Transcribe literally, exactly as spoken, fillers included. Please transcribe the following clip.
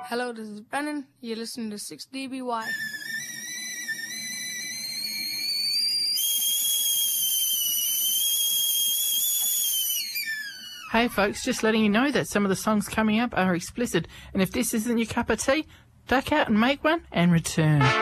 Hello, this is Brennan. You're listening to six D B Y. Hey folks, just letting you know that some of the songs coming up are explicit, and if this isn't your cup of tea, duck out and make one and return.